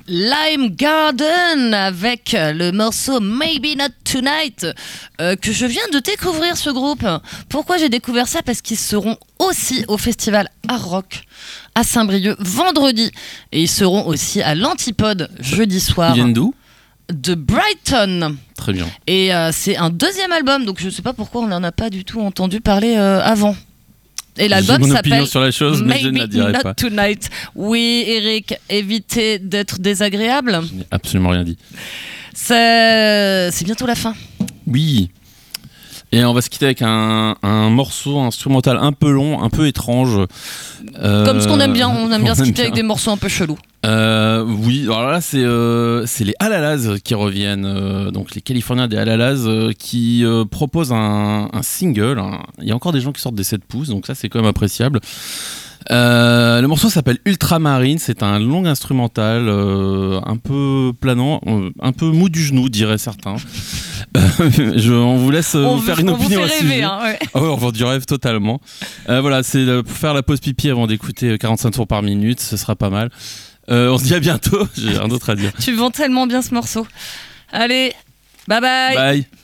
Lime Garden avec le morceau Maybe Not Tonight que je viens de découvrir ce groupe. Pourquoi j'ai découvert ça? Parce qu'ils seront aussi au festival Art Rock à Saint-Brieuc vendredi et ils seront aussi à l'Antipode jeudi soir. Ils viennent d'où? De Brighton. Très bien. Et c'est un deuxième album, donc je sais pas pourquoi on n'en a pas du tout entendu parler avant. Et l'album J'ai mon s'appelle opinion sur la chose, mais je ne la dirai Maybe pas. Not Tonight. Oui, Eric, évitez d'être désagréable. Je n'ai absolument rien dit. C'est bientôt la fin. Oui. Et on va se quitter avec un morceau instrumental un peu long, un peu étrange. Comme ce qu'on aime bien, on aime bien se quitter avec des morceaux un peu chelous. Oui, alors là c'est les Alalaz qui reviennent, donc les Californiens des Alalaz qui proposent un single. Il y a encore des gens qui sortent des 7 pouces, donc ça c'est quand même appréciable. Le morceau s'appelle Ultramarine, c'est un long instrumental un peu planant, un peu mou du genou diraient certains. On vous laisse faire une opinion à ce sujet. Hein, ouais. Ah ouais, on vend du rêve totalement. Voilà, c'est pour faire la pause pipi avant d'écouter 45 tours par minute, ce sera pas mal. On se dit à bientôt, j'ai rien d'autre à dire. Tu vends tellement bien ce morceau. Allez, bye bye. Bye.